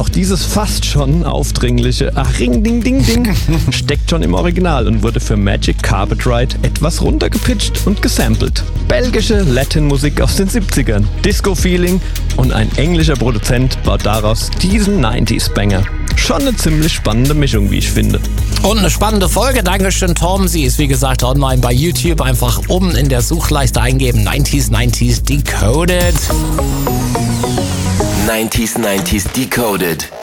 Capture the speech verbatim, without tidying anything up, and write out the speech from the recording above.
auch dieses fast schon aufdringliche Ach, Ring, Ding, Ding, Ding steckt schon im Original und wurde für Magic Carpet Ride etwas runtergepitcht und gesampelt. Belgische Latin-Musik aus den siebzigern, Disco-Feeling und ein englischer Produzent baut daraus diesen neunziger-Banger. Schon eine ziemlich spannende Mischung, wie ich finde. Und eine spannende Folge, Dankeschön Tom. Sie ist wie gesagt online bei YouTube. Einfach oben in der Suchleiste eingeben, neunziger neunziger Decoded. neunziger neunziger Decoded.